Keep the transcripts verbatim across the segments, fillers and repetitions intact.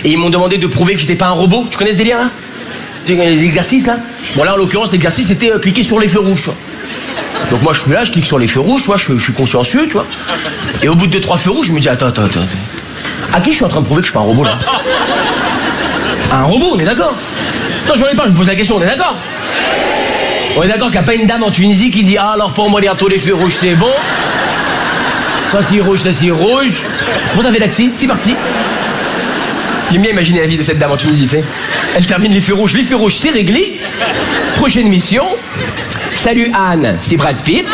et ils m'ont demandé de prouver que j'étais pas un robot. Tu connais ce délire là? Tu connais les exercices là? Bon là en l'occurrence l'exercice c'était euh, cliquer sur les feux rouges, tu vois. Donc moi je suis là, je clique sur les feux rouges, tu vois, je, je suis consciencieux, tu vois. Et au bout de deux, trois feux rouges, je me dis attends, attends, attends. À qui je suis en train de prouver que je suis pas un robot là? Un robot, on est d'accord? Non, j'en ai pas, je me pose la question, on est d'accord? On est d'accord qu'il n'y a pas une dame en Tunisie qui dit ah alors pour moi bientôt les feux rouges c'est bon. Ça c'est rouge, ça c'est rouge. Vous avez l'accès, c'est parti. J'aime bien imaginer la vie de cette dame en Tunisie, tu sais. Elle termine les feux rouges, les feux rouges c'est réglé. Prochaine mission. Salut Anne, c'est Brad Pitt.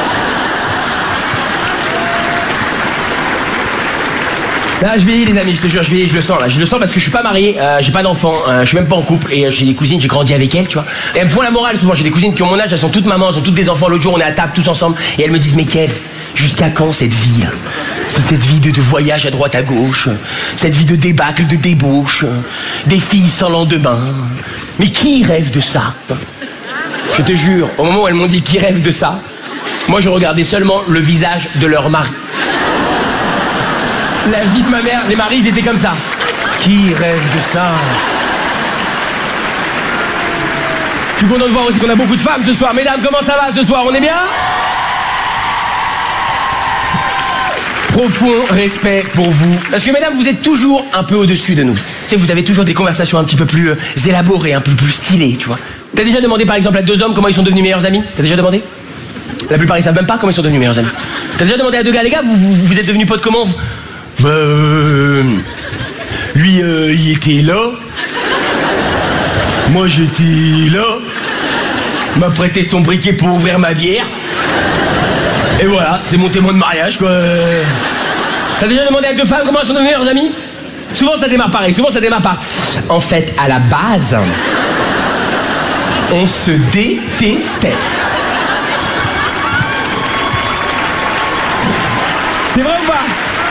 Là, je vieillis les amis, je te jure, je vieillis, je le sens là. Je le sens parce que je suis pas marié, euh, j'ai pas d'enfant, euh, je suis même pas en couple et euh, j'ai des cousines, j'ai grandi avec elles, tu vois. Et elles me font la morale souvent, j'ai des cousines qui ont mon âge, elles sont toutes mamans, elles ont toutes des enfants. L'autre jour, on est à table tous ensemble et elles me disent mais Kev, jusqu'à quand cette vie là? C'est cette vie de, de voyage à droite à gauche, cette vie de débâcle, de débauche, des filles sans lendemain. Mais qui rêve de ça? Je te jure, au moment où elles m'ont dit qui rêve de ça, moi je regardais seulement le visage de leur mari. La vie de ma mère, les maris, ils étaient comme ça. Qui rêve de ça? Je suis content de voir aussi qu'on a beaucoup de femmes ce soir. Mesdames, comment ça va ce soir? On est bien? Profond respect pour vous. Parce que mesdames, vous êtes toujours un peu au-dessus de nous. Tu sais, vous avez toujours des conversations un petit peu plus euh, élaborées, un peu plus stylées, tu vois. T'as déjà demandé par exemple à deux hommes comment ils sont devenus meilleurs amis? T'as déjà demandé? La plupart ils savent même pas comment ils sont devenus meilleurs amis. T'as déjà demandé à deux gars, les gars, vous, vous, vous êtes devenus potes comment? Bah euh, lui euh, il était là. Moi j'étais là. Il m'a prêté son briquet pour ouvrir ma bière. Et voilà, c'est mon témoin de mariage quoi. T'as déjà demandé à deux femmes comment elles sont devenues meilleures amies? Souvent ça démarre pareil, souvent ça démarre par en fait à la base on se détestait. C'est vrai ou pas?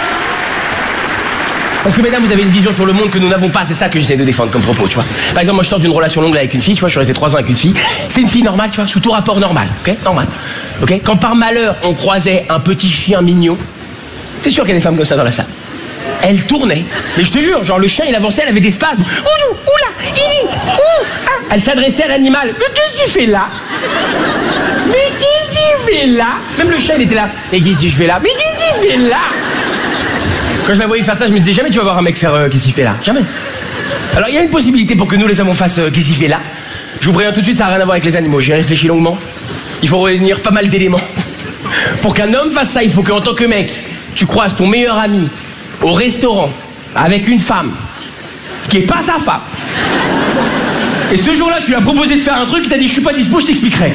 Parce que mesdames, vous avez une vision sur le monde que nous n'avons pas, c'est ça que j'essaie de défendre comme propos, tu vois. Par exemple, moi je sors d'une relation longue là, avec une fille, tu vois, je suis resté trois ans avec une fille. C'est une fille normale, tu vois, sous tout rapport normal, ok? Normal. Ok? Quand par malheur on croisait un petit chien mignon, c'est sûr qu'il y a des femmes comme ça dans la salle. Elle tournait, mais je te jure, genre le chien il avançait, elle avait des spasmes. Oulou, oula, il est, ouh, ah. Elle s'adressait à l'animal. Mais qu'est-ce qu'il fait là? Mais qu'est-ce qu'il fait là? Même le chien il était là. Et qu'est-ce que je fais là? Mais qu'est-ce qu'il fait là? Quand je la voyais faire ça, je me disais jamais tu vas voir un mec faire euh, qu'est-ce qu'il fait là? Jamais. Alors il y a une possibilité pour que nous les hommes on fasse euh, qu'est-ce qu'il fait là? Je vous préviens tout de suite, ça n'a rien à voir avec les animaux. J'ai réfléchi longuement. Il faut réunir pas mal d'éléments. Pour qu'un homme fasse ça, il faut qu'en tant que mec, tu croises ton meilleur ami au restaurant avec une femme qui est pas sa femme. Et ce jour-là, tu lui as proposé de faire un truc, il t'a dit je suis pas dispo, je t'expliquerai.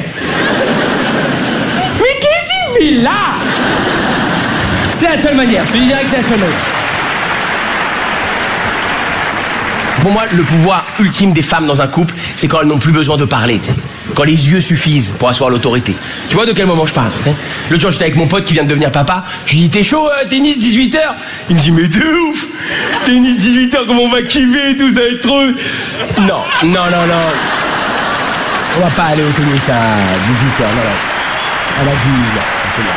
Mais qu'est-ce qu'il fait là? C'est la seule manière, je te dis direct que c'est la seule manière. Pour moi, le pouvoir ultime des femmes dans un couple, c'est quand elles n'ont plus besoin de parler, tu sais. Quand les yeux suffisent pour asseoir l'autorité. Tu vois de quel moment je parle, tu sais. L'autre jour, j'étais avec mon pote qui vient de devenir papa. Je lui dis, t'es chaud, euh, tennis dix-huit heures? Il me dit, mais de ouf! Tennis dix-huit heures, comment on va kiffer et tout, ça va être trop... Non, non, non, non. On va pas aller au tennis à dix-huit heures, non, non. À la ville.